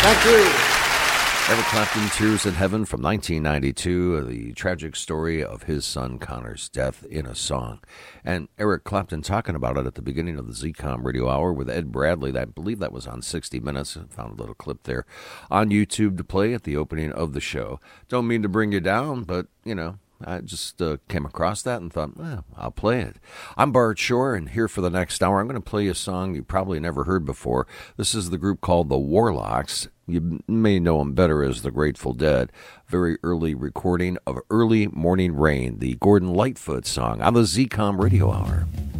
Thank you. Eric Clapton, Tears in Heaven from 1992, the tragic story of his son Connor's death in a song. And Eric Clapton talking about it at the beginning of the ZCOM Radio Hour with Ed Bradley. I believe that was on 60 Minutes. I found a little clip there on YouTube to play at the opening of the show. Don't mean to bring you down, but, you know, I just came across that and thought, well, I'll play it. I'm Bart Shore, and here for the next hour, I'm going to play a song you probably never heard before. This is the group called the Warlocks. You may know them better as the Grateful Dead. Very early recording of Early Morning Rain, the Gordon Lightfoot song on the ZCOM Radio Hour.